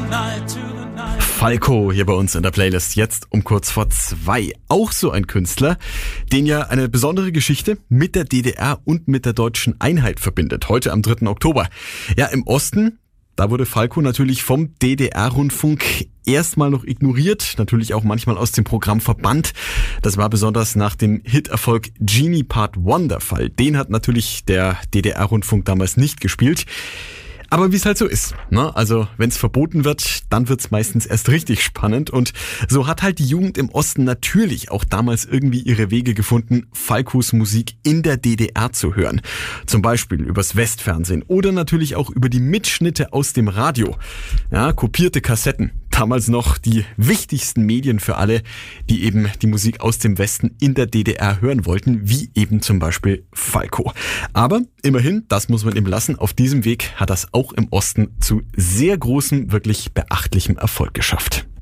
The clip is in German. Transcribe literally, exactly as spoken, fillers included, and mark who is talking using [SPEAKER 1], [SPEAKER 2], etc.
[SPEAKER 1] Falco hier bei uns in der Playlist, jetzt um kurz vor zwei. Auch so ein Künstler, den ja eine besondere Geschichte mit der D D R und mit der deutschen Einheit verbindet. Heute am dritten Oktober. Ja, im Osten, da wurde Falco natürlich vom D D R-Rundfunk erstmal noch ignoriert, natürlich auch manchmal aus dem Programm verbannt. Das war besonders nach dem Hiterfolg Genie Part eins der Fall. Den hat natürlich der D D R-Rundfunk damals nicht gespielt. Aber wie es halt so ist, ne? Also wenn es verboten wird, dann wird's meistens erst richtig spannend. Und so hat halt die Jugend im Osten natürlich auch damals irgendwie ihre Wege gefunden, Falcos Musik in der D D R zu hören. Zum Beispiel übers Westfernsehen oder natürlich auch über die Mitschnitte aus dem Radio. Ja, kopierte Kassetten. Damals noch die wichtigsten Medien für alle, die eben die Musik aus dem Westen in der D D R hören wollten, wie eben zum Beispiel Falco. Aber immerhin, das muss man ihm lassen, auf diesem Weg hat das auch im Osten zu sehr großem, wirklich beachtlichem Erfolg geschafft.